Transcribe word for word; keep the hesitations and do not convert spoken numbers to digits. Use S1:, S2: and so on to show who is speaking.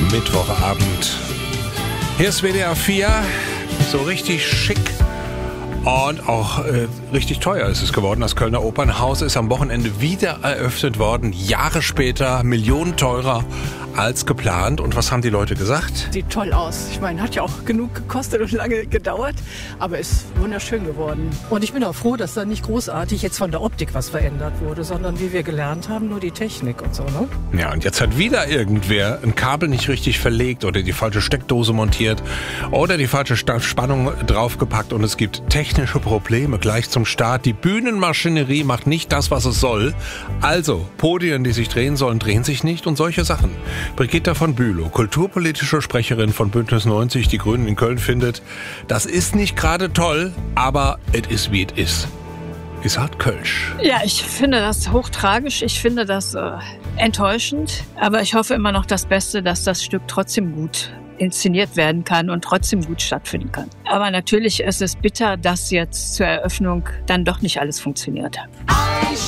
S1: Mittwochabend. Hier ist W D R vier, so richtig schick und auch äh, richtig teuer ist es geworden. Das Kölner Opernhaus ist am Wochenende wieder eröffnet worden, Jahre später, Millionen teurer als geplant. Und was haben die Leute gesagt?
S2: Sieht toll aus. Ich meine, hat ja auch genug gekostet und lange gedauert, aber ist wunderschön geworden. Und ich bin auch froh, dass da nicht großartig jetzt von der Optik was verändert wurde, sondern wie wir gelernt haben, nur die Technik und so, ne?
S1: Ja, und jetzt hat wieder irgendwer ein Kabel nicht richtig verlegt oder die falsche Steckdose montiert oder die falsche Spannung draufgepackt und es gibt technische Probleme gleich zum Start. Die Bühnenmaschinerie macht nicht das, was es soll. Also, Podien, die sich drehen sollen, drehen sich nicht und solche Sachen. Brigitta von Bülow, kulturpolitische Sprecherin von Bündnis neunzig, die Grünen in Köln, findet, das ist nicht gerade toll, aber es ist wie es ist. Ist halt Kölsch.
S3: Ja, ich finde das hochtragisch, ich finde das äh, enttäuschend, aber ich hoffe immer noch das Beste, dass das Stück trotzdem gut inszeniert werden kann und trotzdem gut stattfinden kann. Aber natürlich ist es bitter, dass jetzt zur Eröffnung dann doch nicht alles funktioniert.